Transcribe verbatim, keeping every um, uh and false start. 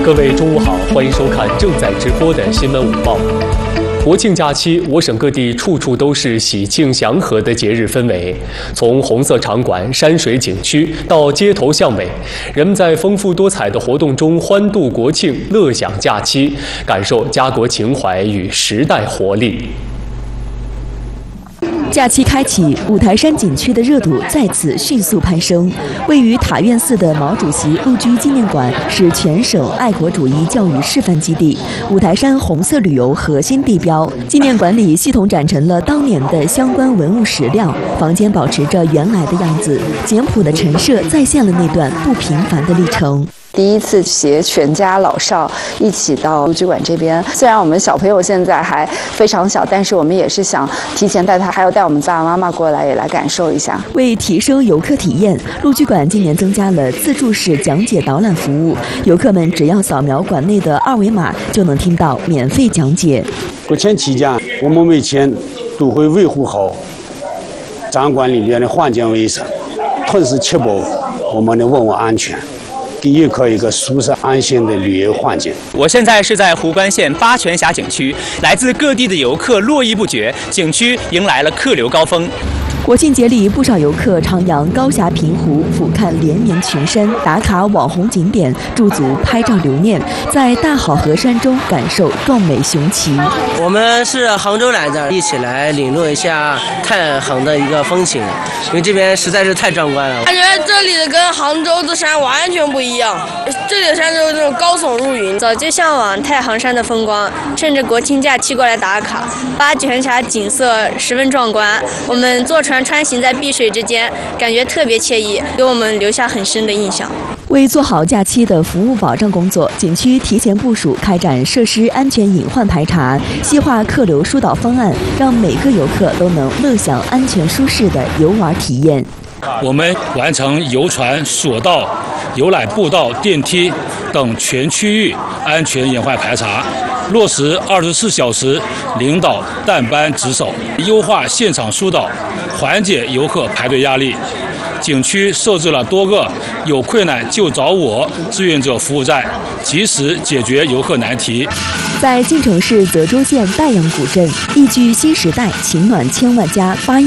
各位中午好，欢迎收看正在直播的新闻午报。国庆假期，我省各地处处都是喜庆祥和的节日氛围。从红色场馆、山水景区到街头巷尾，人们在丰富多彩的活动中欢度国庆，乐享假期，感受家国情怀与时代活力。 假期开启，五台山景区的热度再次迅速攀升。位于塔院寺的毛主席陆军纪念馆是全省爱国主义教育示范基地，五台山红色旅游核心地标。纪念馆里系统展陈了当年的相关文物史料，房间保持着原来的样子，简朴的陈设再现了那段不平凡的历程。 第一次携全家老少一起到陆军馆这边，虽然我们小朋友现在还非常小，但是我们也是想提前带他，还有带我们爸爸妈妈过来，也来感受一下。 为提升游客体验，陆军馆今年增加了自助式讲解导览服务，游客们只要扫描馆内的二维码，就能听到免费讲解。 国庆期间，我们每天都会维护好展馆里面的环境卫生，同时确保我们的文物安全，给游客一个舒适安心的旅游环境。 我现在是在湖关县八泉峡景区，来自各地的游客络绎不绝，景区迎来了客流高峰。 国庆节里，不少游客徜徉高峡平湖，俯瞰连绵群山，打卡网红景点，驻足拍照留念，在大好河山中感受壮美雄奇。 我们是杭州来的，一起来领略一下太行的一个风情，因为这边实在是太壮观了。 感觉这里的跟杭州的山完全不一样，这里的山就是那种高耸入云。 早就向往太行山的风光，趁着国庆假期过来打卡。八泉峡景色十分壮观，我们坐船穿行在碧水之间，感觉特别惬意，给我们留下很深的印象。 为做好假期的服务保障工作，景区提前部署开展设施安全隐患排查，细化客流疏导方案，让每个游客都能乐享安全舒适的游玩体验。 我们完成游船、索道、游览步道、电梯等全区域安全隐患排查，落实二十四小时领导带班值守，优化现场疏导，缓解游客排队压力。景区设置了多个有困难就找我志愿者服务站，及时解决游客难题。 在晋城市泽州县岱阳古镇，一居新时代，情暖千万家。八